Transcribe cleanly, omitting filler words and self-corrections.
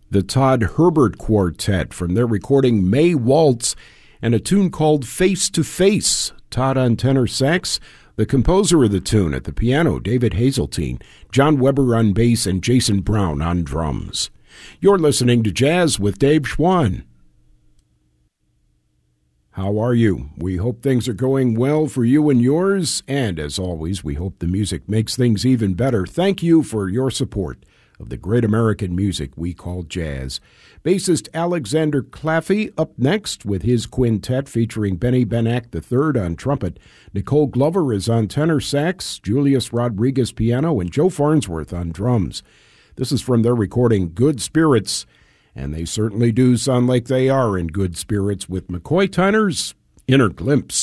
the Todd Herbert Quartet from their recording May Waltz and a tune called Face to Face. Todd on tenor sax, the composer of the tune at the piano, David Hazeltine, John Weber on bass, and Jason Brown on drums. You're listening to Jazz with Dave Schwann. How are you? We hope things are going well for you and yours, and as always, we hope the music makes things even better. Thank you for your support of the great American music we call jazz. Bassist Alexander Claffey up next with his quintet featuring Benny Benack III on trumpet. Nicole Glover is on tenor sax, Julius Rodriguez piano, and Joe Farnsworth on drums. This is from their recording Good Spirits, and they certainly do sound like they are in good spirits with McCoy Tyner's Inner Glimpse.